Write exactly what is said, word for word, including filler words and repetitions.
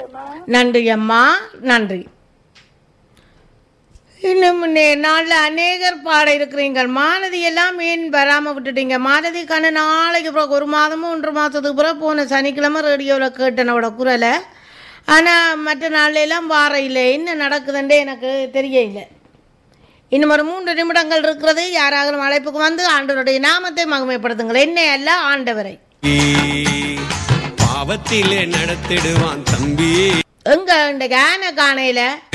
நன்றி அம்மா, நன்றி. இன்னும் நாளில் அநேகர் பாட இருக்கிறீங்கள். மாலதி எல்லாம் ஏன் வராமல் விட்டுட்டீங்க? மாலதிக்கான நாளைக்கு பிறகு ஒரு மாதமும் ஒன்று மாதத்துக்கு பிறகு போன சனிக்கிழமை ரேடியோவில் கேட்டனோட குரலை. ஆனால் மற்ற நாள்லாம் வார இல்லை. என்ன நடக்குதுன்றே எனக்கு தெரியல. இன்னும் ஒரு மூன்று நிமிடங்கள் இருக்கிறது. யாராவது அழைப்புக்கு வந்து ஆண்டவருடைய நாமத்தை மகிமைப்படுத்துங்கள். என்ன அல்ல, ஆண்டவரை பாவத்திலே நடத்திடுவான் தம்பி. எங்க இந்த கான காணையில